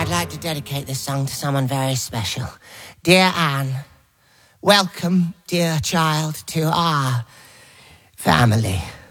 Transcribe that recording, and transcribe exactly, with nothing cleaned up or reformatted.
I'd like to dedicate this song to someone very special. Dear Anne, welcome, dear child, to our family.